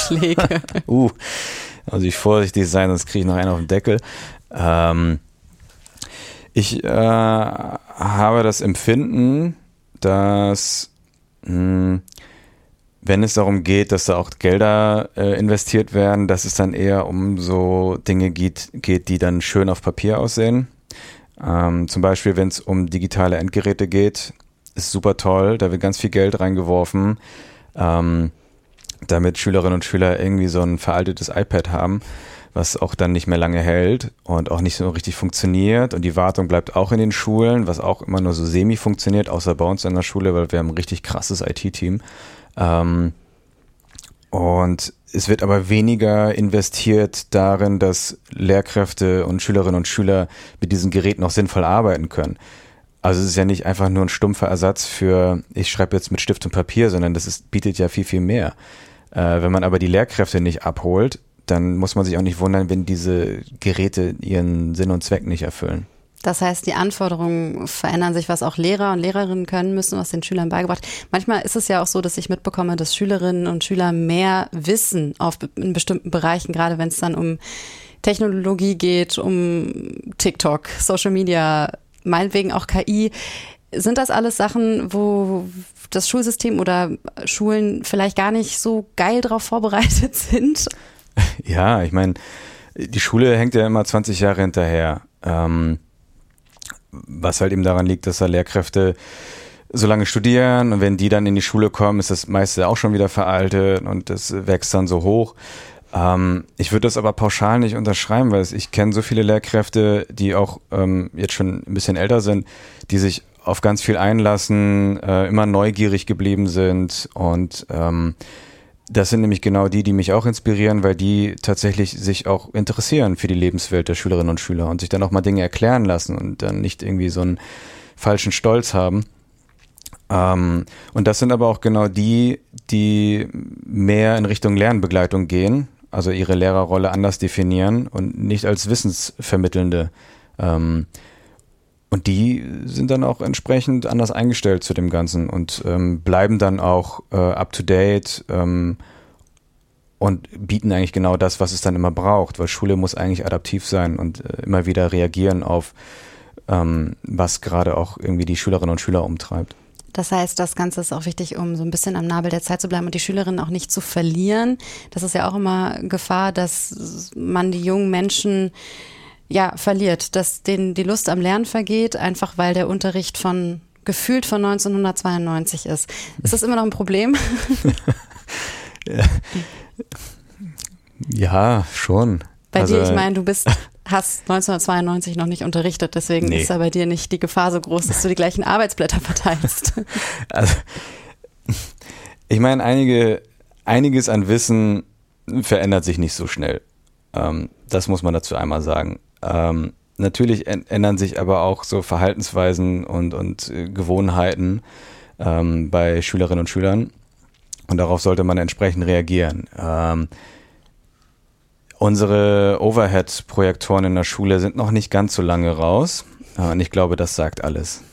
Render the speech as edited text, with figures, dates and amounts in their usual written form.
Vorschläge. Also ich vorsichtig sein, sonst kriege ich noch einen auf den Deckel. Ich habe das Empfinden, dass wenn es darum geht, dass da auch Gelder investiert werden, dass es dann eher um so Dinge geht, die dann schön auf Papier aussehen. Zum Beispiel, wenn es um digitale Endgeräte geht, ist super toll, da wird ganz viel Geld reingeworfen, damit Schülerinnen und Schüler irgendwie so ein veraltetes iPad haben, was auch dann nicht mehr lange hält und auch nicht so richtig funktioniert, und die Wartung bleibt auch in den Schulen, was auch immer nur so semi funktioniert, außer bei uns in der Schule, weil wir haben ein richtig krasses IT-Team. Und es wird aber weniger investiert darin, dass Lehrkräfte und Schülerinnen und Schüler mit diesen Geräten auch sinnvoll arbeiten können. Also es ist ja nicht einfach nur ein stumpfer Ersatz für, ich schreibe jetzt mit Stift und Papier, sondern bietet ja viel, viel mehr. Wenn man aber die Lehrkräfte nicht abholt, dann muss man sich auch nicht wundern, wenn diese Geräte ihren Sinn und Zweck nicht erfüllen. Das heißt, die Anforderungen verändern sich, was auch Lehrer und Lehrerinnen können müssen, was den Schülern beigebracht. Manchmal ist es ja auch so, dass ich mitbekomme, dass Schülerinnen und Schüler mehr wissen in bestimmten Bereichen, gerade wenn es dann um Technologie geht, um TikTok, Social Media, meinetwegen auch KI. Sind das alles Sachen, wo das Schulsystem oder Schulen vielleicht gar nicht so geil drauf vorbereitet sind? Ja, ich meine, die Schule hängt ja immer 20 Jahre hinterher. Was halt eben daran liegt, dass da Lehrkräfte so lange studieren, und wenn die dann in die Schule kommen, ist das meiste auch schon wieder veraltet und das wächst dann so hoch. Ich würde das aber pauschal nicht unterschreiben, weil ich kenne so viele Lehrkräfte, die auch jetzt schon ein bisschen älter sind, die sich auf ganz viel einlassen, immer neugierig geblieben sind, und das sind nämlich genau die mich auch inspirieren, weil die tatsächlich sich auch interessieren für die Lebenswelt der Schülerinnen und Schüler und sich dann auch mal Dinge erklären lassen und dann nicht irgendwie so einen falschen Stolz haben. Und das sind aber auch genau die mehr in Richtung Lernbegleitung gehen, also ihre Lehrerrolle anders definieren und nicht als Wissensvermittelnde. Und die sind dann auch entsprechend anders eingestellt zu dem Ganzen und bleiben dann auch up-to-date und bieten eigentlich genau das, was es dann immer braucht, weil Schule muss eigentlich adaptiv sein und immer wieder reagieren auf was gerade auch irgendwie die Schülerinnen und Schüler umtreibt. Das heißt, das Ganze ist auch wichtig, um so ein bisschen am Nabel der Zeit zu bleiben und die Schülerinnen auch nicht zu verlieren. Das ist ja auch immer Gefahr, dass man die jungen Menschen verliert, dass denen die Lust am Lernen vergeht, einfach weil der Unterricht gefühlt von 1992 ist. Ist das immer noch ein Problem? Ja, schon. Bei dir, ich meine, hast 1992 noch nicht unterrichtet, deswegen ist da bei dir nicht die Gefahr so groß, dass du die gleichen Arbeitsblätter verteilst. Also, ich meine, einiges an Wissen verändert sich nicht so schnell. Das muss man dazu einmal sagen. Natürlich ändern sich aber auch so Verhaltensweisen und Gewohnheiten bei Schülerinnen und Schülern, und darauf sollte man entsprechend reagieren. Unsere Overhead-Projektoren in der Schule sind noch nicht ganz so lange raus, und ich glaube, das sagt alles.